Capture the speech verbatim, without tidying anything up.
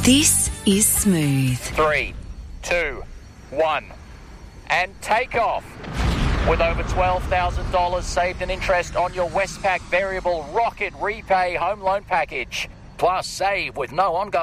This is Smooth. Three, two, one, and take off. With over twelve thousand dollars saved in interest on your Westpac Variable Rocket Repay Home Loan Package. Plus, save with no ongoing